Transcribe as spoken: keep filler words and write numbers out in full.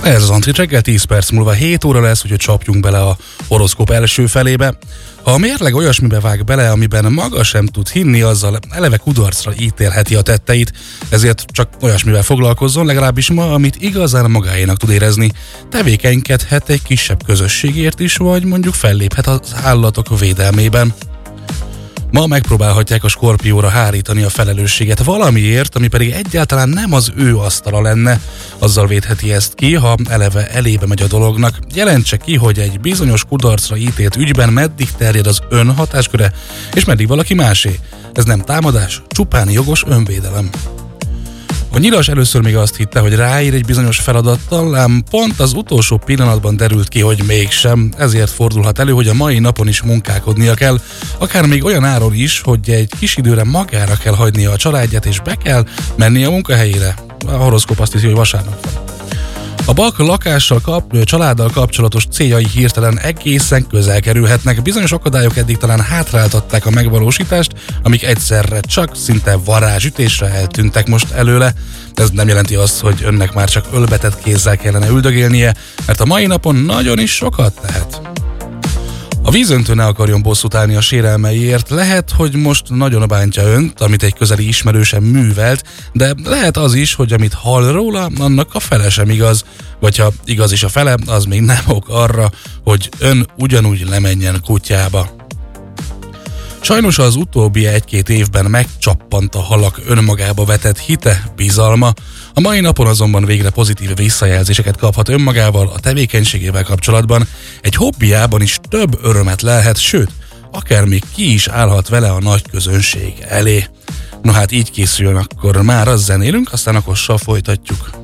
Ez az Antrit reggel, tíz perc múlva hét óra lesz, úgyhogy csapjunk bele a horoszkóp első felébe. Ha a mérleg olyasmibe vág bele, amiben maga sem tud hinni, azzal eleve kudarcra ítélheti a tetteit, ezért csak olyasmivel foglalkozzon, legalábbis ma, amit igazán magáénak tud érezni. Tevékenykedhet egy kisebb közösségért is, vagy mondjuk felléphet az állatok védelmében. Ma megpróbálhatják a Skorpióra hárítani a felelősséget valamiért, ami pedig egyáltalán nem az ő asztala lenne. Azzal védheti ezt ki, ha eleve elébe megy a dolognak. Jelentse ki, hogy egy bizonyos kudarcra ítélt ügyben meddig terjed az ön hatásköre, és meddig valaki másé. Ez nem támadás, csupán jogos önvédelem. A nyilas először még azt hitte, hogy ráír egy bizonyos feladattal, ám pont az utolsó pillanatban derült ki, hogy mégsem, ezért fordulhat elő, hogy a mai napon is munkálkodnia kell, akár még olyan áron is, hogy egy kis időre magára kell hagynia a családját, és be kell mennie a munkahelyére. A horoszkóp azt hiszi, hogy vasárnap van. A bak lakással, kap, családdal kapcsolatos céljai hirtelen egészen közel kerülhetnek. Bizonyos akadályok eddig talán hátráltatták a megvalósítást, amik egyszerre csak szinte varázsütésre eltűntek most előle. Ez nem jelenti azt, hogy önnek már csak ölbetett kézzel kellene üldögélnie, mert a mai napon nagyon is sokat tehet. A vízöntő ne akarjon bosszút állni a sérelmeiért, lehet, hogy most nagyon bántja önt, amit egy közeli ismerősen művelt, de lehet az is, hogy amit hall róla, annak a fele sem igaz, vagy ha igaz is a fele, az még nem ok arra, hogy ön ugyanúgy lemenjen kutyába. Sajnos az utóbbi egy-két évben megcsappant a halak önmagába vetett hite, bizalma. A mai napon azonban végre pozitív visszajelzéseket kaphat önmagával, a tevékenységével kapcsolatban. Egy hobbiában is több örömet lelhet, sőt, akár még ki is állhat vele a nagy közönség elé. No hát így készüljön, akkor már az zenélünk, aztán akossal folytatjuk.